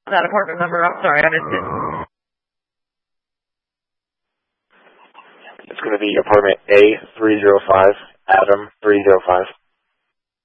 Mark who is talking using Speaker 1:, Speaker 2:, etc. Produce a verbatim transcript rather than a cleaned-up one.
Speaker 1: That apartment number. I'm sorry, I missed it.
Speaker 2: It's going to be apartment A three oh five, Adam three oh five.